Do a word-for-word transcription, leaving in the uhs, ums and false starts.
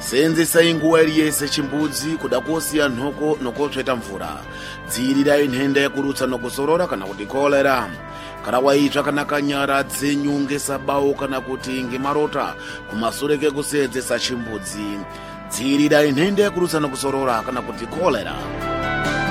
senzesa inguwa iliyese chimbudzi kuda kusiya nthoko nokotsveta mvura. Dziyirira inhenda yakurutsa nokusorora kana kuti kolera. Kana waitsva kana kanyara dzenyu ngesabawo kana kuti ngemarota kumasure kekusenzesa chimbudzi. Dziyirira inhenda yakurutsa nokusorora kana kuti kolera.